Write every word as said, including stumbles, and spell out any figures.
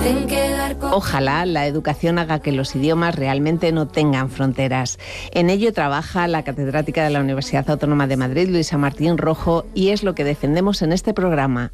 Ojalá la educación haga que los idiomas realmente no tengan fronteras. En ello trabaja la catedrática de la Universidad Autónoma de Madrid, Luisa Martín Rojo, y es lo que defendemos en este programa.